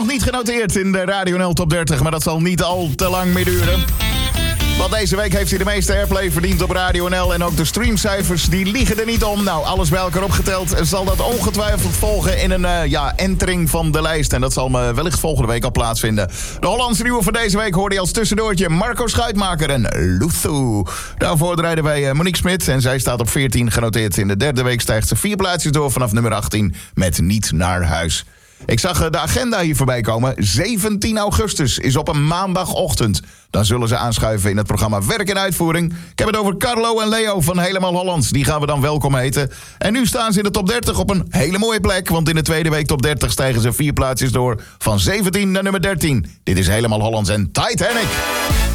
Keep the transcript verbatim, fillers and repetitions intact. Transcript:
Nog niet genoteerd in de Radio N L Top dertig, maar dat zal niet al te lang meer duren. Want deze week heeft hij de meeste airplay verdiend op Radio N L. En ook de streamcijfers, die liegen er niet om. Nou, alles bij elkaar opgeteld zal dat ongetwijfeld volgen in een uh, ja, entering van de lijst. En dat zal me wellicht volgende week al plaatsvinden. De Hollandse nieuwe voor deze week hoorde je als tussendoortje Marco Schuitmaker en Luthu. Daarvoor draaiden wij uh, Monique Smit. En zij staat op veertien genoteerd. In de derde week stijgt ze vier plaatsjes door vanaf nummer achttien met Niet naar huis. Ik zag de agenda hier voorbij komen. zeventien augustus is op een maandagochtend. Dan zullen ze aanschuiven in het programma Werk en Uitvoering. Ik heb het over Carlo en Leo van Helemaal Hollands. Die gaan we dan welkom heten. En nu staan ze in de top dertig op een hele mooie plek. Want in de tweede week top dertig stijgen ze vier plaatsjes door. Van zeventien naar nummer dertien. Dit is Helemaal Hollands en Titanic.